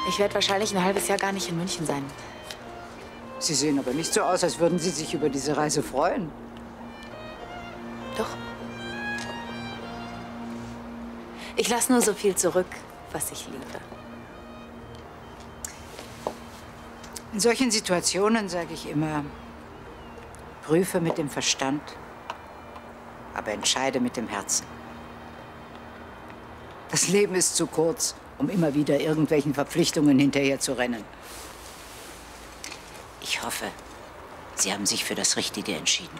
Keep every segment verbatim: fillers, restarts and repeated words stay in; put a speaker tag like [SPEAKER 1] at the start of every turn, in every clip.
[SPEAKER 1] Ich werde wahrscheinlich ein halbes Jahr gar nicht in München sein.
[SPEAKER 2] Sie sehen aber nicht so aus, als würden Sie sich über diese Reise freuen.
[SPEAKER 1] Doch. Ich lasse nur so viel zurück, was ich liebe.
[SPEAKER 2] In solchen Situationen sage ich immer, prüfe mit dem Verstand, aber entscheide mit dem Herzen. Das Leben ist zu kurz, um immer wieder irgendwelchen Verpflichtungen hinterher zu rennen. Ich hoffe, Sie haben sich für das Richtige entschieden.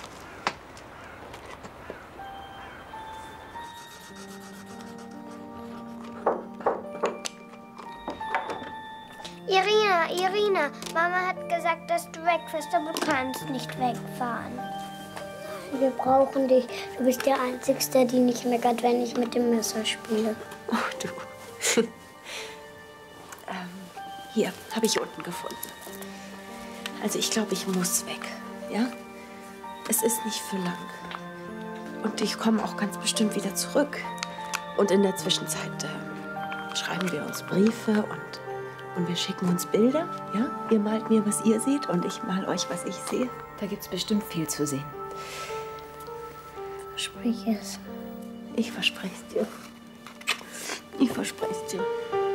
[SPEAKER 3] Irina, Irina, Mama hat gesagt, dass du wegfährst, aber du kannst nicht wegfahren. Wir brauchen dich. Du bist der Einzige, der nicht meckert, wenn ich mit dem Messer spiele.
[SPEAKER 1] Oh, du. ähm, hier, habe ich unten gefunden. Also ich glaube, ich muss weg, ja? Es ist nicht für lang. Und ich komme auch ganz bestimmt wieder zurück. Und in der Zwischenzeit äh, schreiben wir uns Briefe und, und wir schicken uns Bilder, ja? Ihr malt mir, was ihr seht und ich mal euch, was ich sehe. Da gibt's bestimmt viel zu sehen.
[SPEAKER 3] Versprich es.
[SPEAKER 1] Ich verspreche es dir. Ich verspreche es dir.